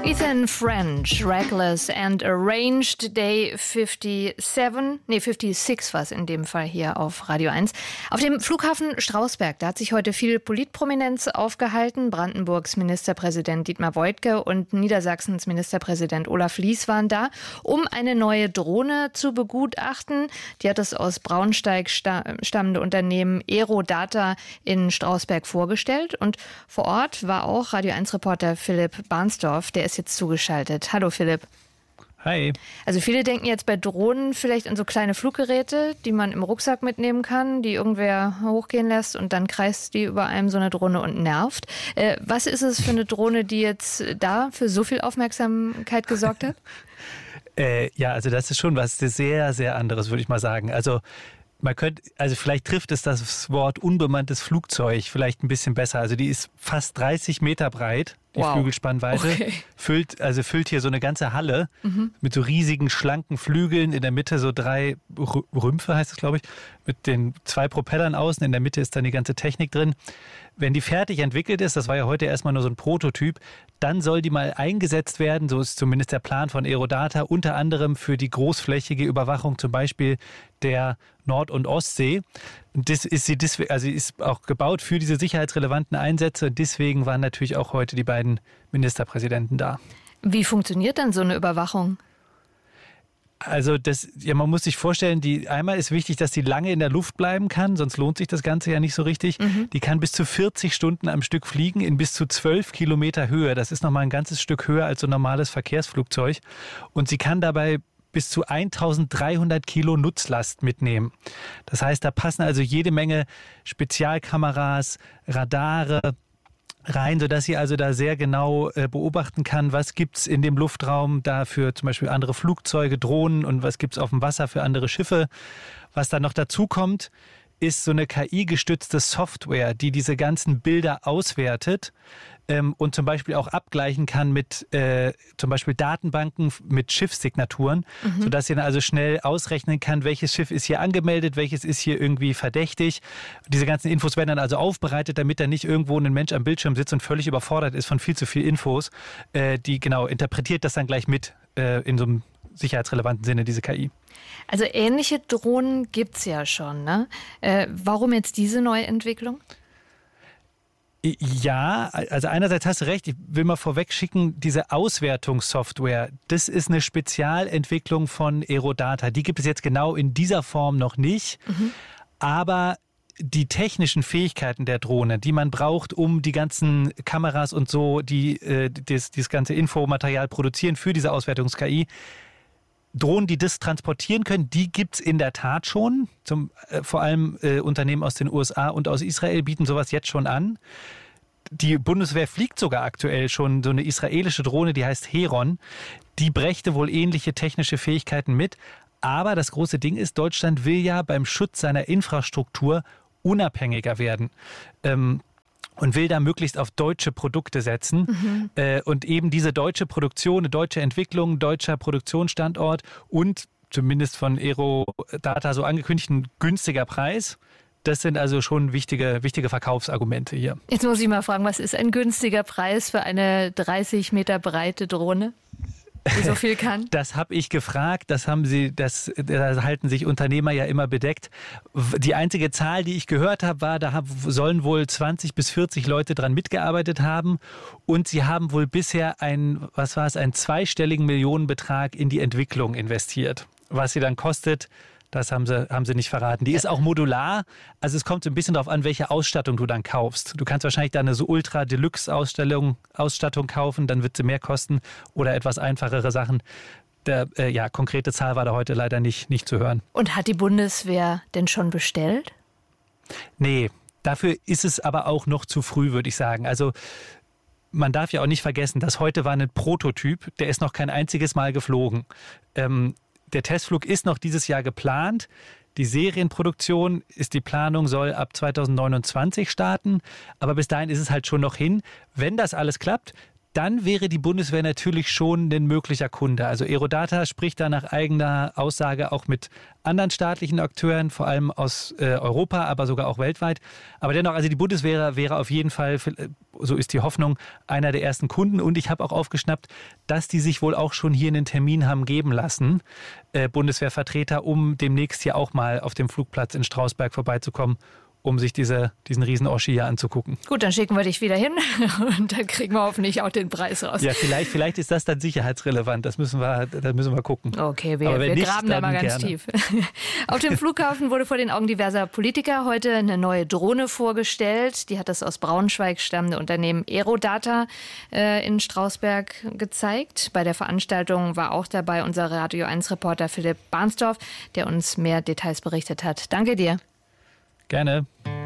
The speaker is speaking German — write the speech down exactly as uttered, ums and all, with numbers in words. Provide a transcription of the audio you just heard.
Ethan French, Reckless and Arranged, Day siebenundfünfzig, nee, sechsundfünfzig war es in dem Fall hier auf Radio eins. Auf dem Flughafen Strausberg, da hat sich heute viel Politprominenz aufgehalten. Brandenburgs Ministerpräsident Dietmar Woidke und Niedersachsens Ministerpräsident Olaf Lies waren da, um eine neue Drohne zu begutachten. Die hat das aus Braunsteig stammende Unternehmen Aerodata in Strausberg vorgestellt. Und vor Ort war auch Radio eins Reporter Philipp Barnsdorf, der ist jetzt zugeschaltet. Hallo Philipp. Hi. Also viele denken jetzt bei Drohnen vielleicht an so kleine Fluggeräte, die man im Rucksack mitnehmen kann, die irgendwer hochgehen lässt und dann kreist die über einem so eine Drohne und nervt. Äh, was ist es für eine Drohne, die jetzt da für so viel Aufmerksamkeit gesorgt hat? äh, ja, also das ist schon was sehr, sehr anderes, würde ich mal sagen. Also man könnte, also vielleicht trifft es das Wort unbemanntes Flugzeug vielleicht ein bisschen besser. Also die ist fast dreißig Meter breit. Die wow. Flügelspannweite, okay. füllt, also füllt hier so eine ganze Halle mhm. mit so riesigen, schlanken Flügeln. In der Mitte so drei Rümpfe, heißt es, glaube ich, mit den zwei Propellern außen. In der Mitte ist dann die ganze Technik drin. Wenn die fertig entwickelt ist, das war ja heute erstmal nur so ein Prototyp, dann soll die mal eingesetzt werden, so ist zumindest der Plan von Aerodata, unter anderem für die großflächige Überwachung zum Beispiel der Nord- und Ostsee. Das ist sie, also sie ist auch gebaut für diese sicherheitsrelevanten Einsätze. Deswegen waren natürlich auch heute die beiden Ministerpräsidenten da. Wie funktioniert dann so eine Überwachung? Also das, ja, man muss sich vorstellen, die einmal ist wichtig, dass die lange in der Luft bleiben kann, sonst lohnt sich das Ganze ja nicht so richtig. Mhm. Die kann bis zu vierzig Stunden am Stück fliegen in bis zu zwölf Kilometer Höhe. Das ist nochmal ein ganzes Stück höher als so ein normales Verkehrsflugzeug. Und sie kann dabei bis zu eintausenddreihundert Kilo Nutzlast mitnehmen. Das heißt, da passen also jede Menge Spezialkameras, Radare rein, sodass sie also da sehr genau äh, beobachten kann, was gibt's in dem Luftraum da für zum Beispiel andere Flugzeuge, Drohnen und was gibt's auf dem Wasser für andere Schiffe. Was da noch dazu kommt, ist so eine K I-gestützte Software, die diese ganzen Bilder auswertet ähm, und zum Beispiel auch abgleichen kann mit äh, zum Beispiel Datenbanken mit Schiffssignaturen, mhm. sodass sie dann also schnell ausrechnen kann, welches Schiff ist hier angemeldet, welches ist hier irgendwie verdächtig. Diese ganzen Infos werden dann also aufbereitet, damit da nicht irgendwo ein Mensch am Bildschirm sitzt und völlig überfordert ist von viel zu viel Infos. Äh, die genau interpretiert das dann gleich mit äh, in so einem sicherheitsrelevanten Sinne, diese K I. Also ähnliche Drohnen gibt es ja schon, ne? Äh, warum jetzt diese neue Entwicklung? Ja, also einerseits hast du recht, ich will mal vorweg schicken, diese Auswertungssoftware, das ist eine Spezialentwicklung von Aerodata. Die gibt es jetzt genau in dieser Form noch nicht, mhm. aber die technischen Fähigkeiten der Drohne, die man braucht, um die ganzen Kameras und so, die äh, das, dieses ganze Infomaterial produzieren für diese Auswertungs-K I, Drohnen, die das transportieren können, die gibt's in der Tat schon. Zum, äh, vor allem äh, Unternehmen aus den U S A und aus Israel bieten sowas jetzt schon an. Die Bundeswehr fliegt sogar aktuell schon so eine israelische Drohne, die heißt Heron. Die brächte wohl ähnliche technische Fähigkeiten mit. Aber das große Ding ist, Deutschland will ja beim Schutz seiner Infrastruktur unabhängiger werden. Ähm, und will da möglichst auf deutsche Produkte setzen. Mhm. Äh, und eben diese deutsche Produktion, eine deutsche Entwicklung, deutscher Produktionsstandort und zumindest von Aerodata so angekündigt ein günstiger Preis. Das sind also schon wichtige, wichtige Verkaufsargumente hier. Jetzt muss ich mal fragen, was ist ein günstiger Preis für eine dreißig Meter breite Drohne? Die so viel kann? Das habe ich gefragt, das haben sie, das, da halten sich Unternehmer ja immer bedeckt. Die einzige Zahl, die ich gehört habe, war, da sollen wohl zwanzig bis vierzig Leute dran mitgearbeitet haben und sie haben wohl bisher ein, was war es, einen zweistelligen Millionenbetrag in die Entwicklung investiert. Was sie dann kostet, das haben sie, haben sie nicht verraten. Die ist auch modular, also es kommt so ein bisschen darauf an, welche Ausstattung du dann kaufst. Du kannst wahrscheinlich da eine so Ultra-Deluxe-Ausstattung Ausstattung kaufen, dann wird sie mehr kosten oder etwas einfachere Sachen. Der äh, ja, konkrete Zahl war da heute leider nicht, nicht zu hören. Und hat die Bundeswehr denn schon bestellt? Nee, dafür ist es aber auch noch zu früh, würde ich sagen. Also man darf ja auch nicht vergessen, dass heute war ein Prototyp, der ist noch kein einziges Mal geflogen. Ähm, Der Testflug ist noch dieses Jahr geplant. Die Serienproduktion ist die Planung, soll ab zweitausendneunundzwanzig starten. Aber bis dahin ist es halt schon noch hin. Wenn das alles klappt, dann wäre die Bundeswehr natürlich schon ein möglicher Kunde. Also Aerodata spricht da nach eigener Aussage auch mit anderen staatlichen Akteuren, vor allem aus äh, Europa, aber sogar auch weltweit. Aber dennoch, also die Bundeswehr wäre auf jeden Fall, so ist die Hoffnung, einer der ersten Kunden. Und ich habe auch aufgeschnappt, dass die sich wohl auch schon hier einen Termin haben geben lassen, äh, Bundeswehrvertreter, um demnächst hier auch mal auf dem Flugplatz in Strausberg vorbeizukommen, um sich diese, diesen riesen Oschi hier anzugucken. Gut, dann schicken wir dich wieder hin und dann kriegen wir hoffentlich auch den Preis raus. Ja, vielleicht, vielleicht ist das dann sicherheitsrelevant. Das müssen wir, da müssen wir gucken. Okay, wir, wir nicht, graben da mal ganz gerne. tief. Auf dem Flughafen wurde vor den Augen diverser Politiker heute eine neue Drohne vorgestellt. Die hat das aus Braunschweig stammende Unternehmen Aerodata äh, in Strausberg gezeigt. Bei der Veranstaltung war auch dabei unser Radio eins Reporter Philipp Barnsdorf, der uns mehr Details berichtet hat. Danke dir. Gerne.